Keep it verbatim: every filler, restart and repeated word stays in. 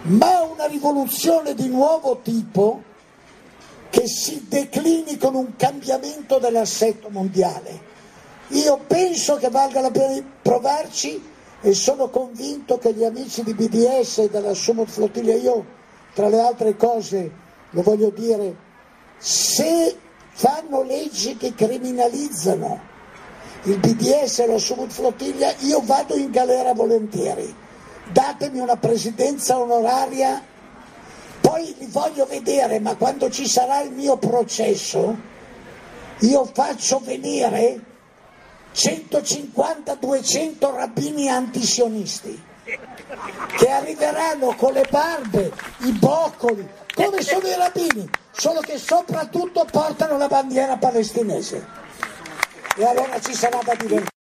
ma una rivoluzione di nuovo tipo che si declini con un cambiamento dell'assetto mondiale. Io penso che valga la pena provarci e sono convinto che gli amici di B D S e della Sumut Flottiglia, io tra le altre cose lo voglio dire, se fanno leggi che criminalizzano il B D S e la Sumut Flottiglia, io vado in galera volentieri, datemi una presidenza onoraria, poi li voglio vedere, ma quando ci sarà il mio processo io faccio venire centocinquanta duecento rabbini antisionisti che arriveranno con le barbe, i boccoli, come sono i rabbini, solo che soprattutto portano la bandiera palestinese, e allora ci sarà da divertire.